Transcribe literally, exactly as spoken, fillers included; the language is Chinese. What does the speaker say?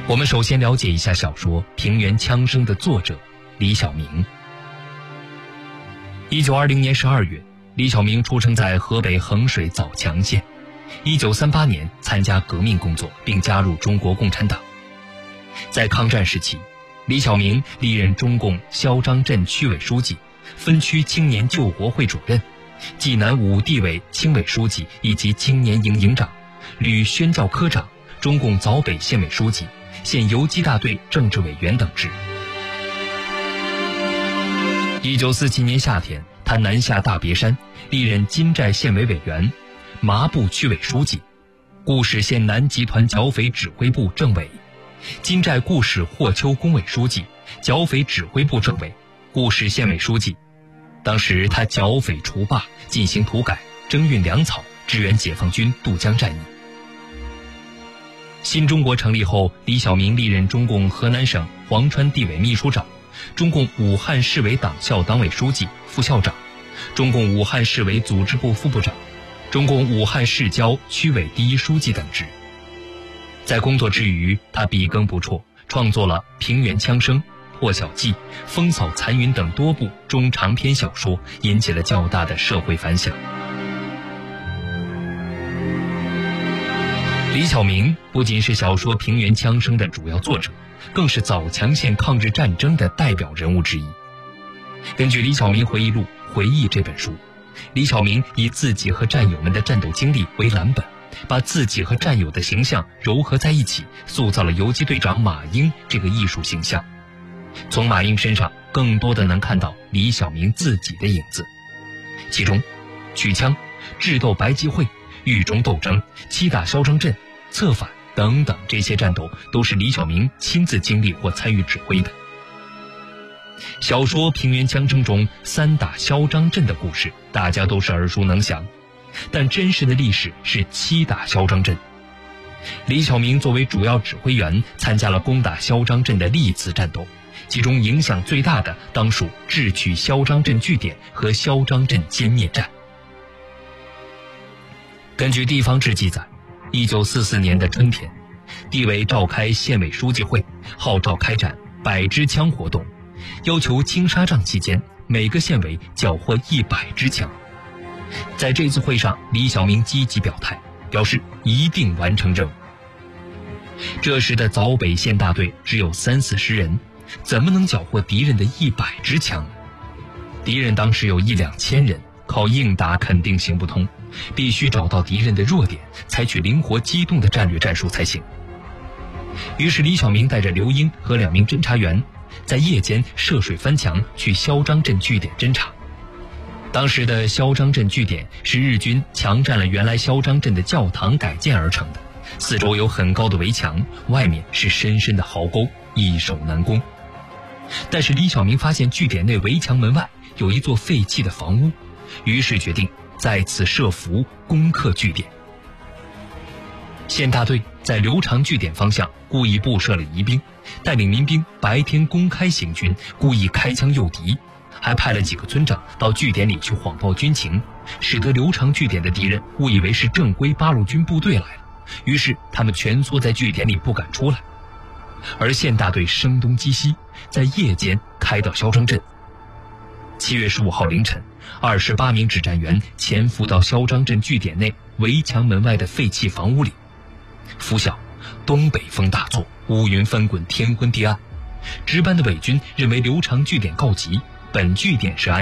我们首先了解一下小说《平原枪声》的作者李小明。一九二零年十二月，李小明出生在河北衡水枣强县。一九三八年参加革命工作，并加入中国共产党。在抗战时期，李小明历任中共萧张镇区委书记、分区青年救国会主任、济南五地委青委书记以及青年营营长、旅宣教科长、中共枣北县委书记、县游击大队政治委员等职。一九四七年夏天，他南下大别山，历任金寨县委委员、麻布区委书记、固始县南集团剿匪指挥部政委、金寨固始霍丘工委书记、剿匪指挥部政委、固始县委书记。当时他剿匪除霸，进行土改，征运粮草，支援解放军渡江战役。新中国成立后，李小明历任中共河南省黄川地委秘书长、中共武汉市委党校党委书记、副校长、中共武汉市委组织部副部长、中共武汉市郊区委第一书记等职。在工作之余，他笔耕不辍，创作了《平原枪声》《破晓记》《风扫残云》等多部中长篇小说，引起了较大的社会反响。李小明不仅是小说《平原枪声》的主要作者，更是枣强县抗日战争的代表人物之一。根据李小明回忆录《回忆》这本书，李小明以自己和战友们的战斗经历为蓝本，把自己和战友的形象糅合在一起，塑造了游击队长马英这个艺术形象。从马英身上更多的能看到李小明自己的影子，其中取枪、智斗白吉会、狱中斗争、七打萧张镇、策反等等这些战斗都是李小明亲自经历或参与指挥的。小说《平原枪声》中三打萧张镇的故事大家都是耳熟能详，但真实的历史是七打萧张镇。李小明作为主要指挥员，参加了攻打萧张镇的历次战斗，其中影响最大的当属智取萧张镇据点和萧张镇歼灭战。根据地方志记载，一九四四年的春天，地委召开县委书记会，号召开展百支枪活动，要求清沙仗期间每个县委缴获一百支枪。在这次会上，李小明积极表态，表示一定完成任务。这时的枣北县大队只有三四十人，怎么能缴获敌人的一百支枪呢？敌人当时有一两千人，靠硬打肯定行不通，必须找到敌人的弱点，采取灵活机动的战略战术才行。于是李小明带着刘英和两名侦察员，在夜间涉水翻墙去萧张镇据点侦察。当时的萧张镇据点是日军强占了原来萧张镇的教堂改建而成的，四周有很高的围墙，外面是深深的壕沟，易守难攻。但是李小明发现据点内围墙门外有一座废弃的房屋，于是决定在此设伏攻克据点。县大队在刘长据点方向故意布设了疑兵，带领民兵白天公开行军，故意开枪诱敌，还派了几个村长到据点里去谎报军情，使得刘长据点的敌人误以为是正规八路军部队来了，于是他们蜷缩在据点里不敢出来。而县大队声东击西，在夜间开到萧张镇。七月十五号凌晨，二十八名指战员潜伏到萧张镇据点内围墙门外的废弃房屋里。拂晓，东北风大作，乌云翻滚，天昏地暗。值班的伪军认为刘长据点告急，本据点是安